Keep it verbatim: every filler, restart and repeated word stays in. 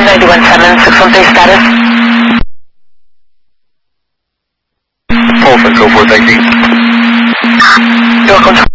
ninety-one seven, six one three status. Paul control four, thank you. Your control.